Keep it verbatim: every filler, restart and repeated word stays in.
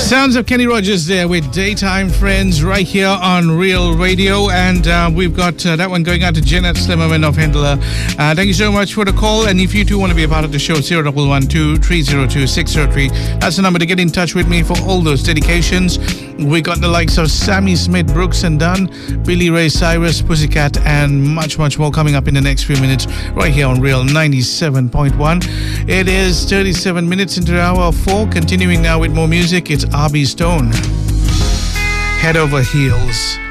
Sounds of Kenny Rogers there with Daytime Friends right here on Real Radio. And uh, we've got uh, that one going out to Janet Slimmerman of Hendler. Uh, thank you so much for the call. And if you too want to be a part of the show, zero one one two, three zero two, six zero three. That's the number to get in touch with me for all those dedications. We got the likes of Sammy Smith, Brooks and Dunn, Billy Ray Cyrus, Pussycat, and much, much more coming up in the next few minutes right here on Real ninety-seven point one. It is thirty-seven minutes into the hour four. Continuing now with more music, it's R B Stone. Head Over Heels.